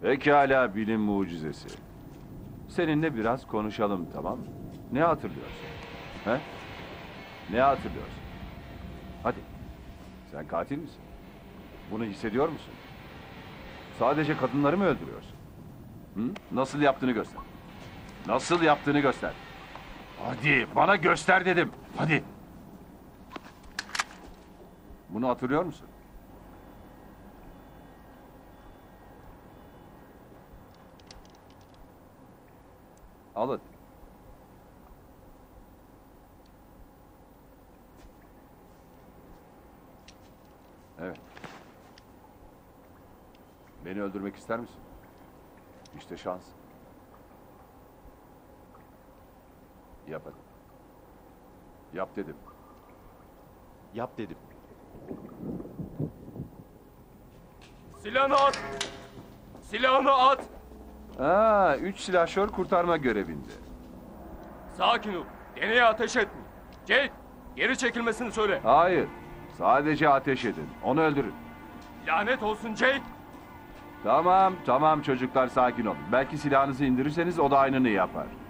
Pekala bilim mucizesi. Seninle biraz konuşalım, tamam mı? Ne hatırlıyorsun? He? Ne hatırlıyorsun? Hadi. Sen katil misin? Bunu hissediyor musun? Sadece kadınları mı öldürüyorsun? Hı? Nasıl yaptığını göster. Nasıl yaptığını göster. Hadi bana göster dedim. Hadi. Bunu hatırlıyor musun? Al hadi. Evet. Beni öldürmek ister misin? İşte şans. Yap hadi. Yap dedim. Yap dedim. Silahını at! Silahını at! Aa, 3 silahşör kurtarma görevinde. Sakin ol. Deneye ateş etme. Jake, geri çekilmesini söyle. Hayır. Sadece ateş edin. Onu öldürün. Lanet olsun Jake. Tamam, tamam çocuklar sakin olun. Belki silahınızı indirirseniz o da aynını yapar.